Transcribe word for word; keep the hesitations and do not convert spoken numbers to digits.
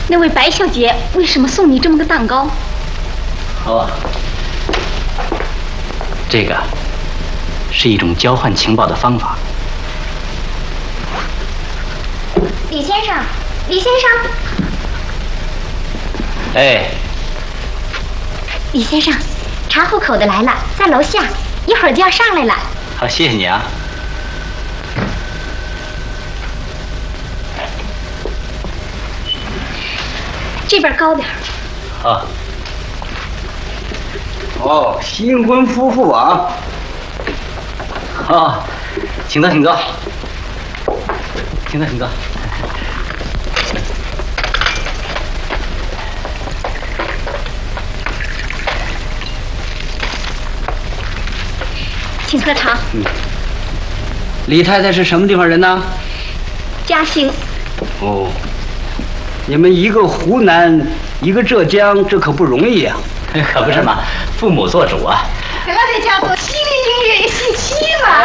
那位白小姐为什么送你这么个蛋糕？ 哦，这个是一种交换情报的方法。 李先生，李先生， 哎， 李先生，查户口的来了，在楼下，一会儿就要上来了。 好，谢谢你啊。 这边高点儿。 好。 哦，新婚夫妇啊。 哦，请坐，请坐，请坐，请坐。 请喝茶。 嗯。李太太是什么地方人呢？ 嘉兴。 哦，你们一个湖南，一个浙江，这可不容易啊。 可不是嘛，父母做主啊。 那这叫做稀里应月稀奇嘛。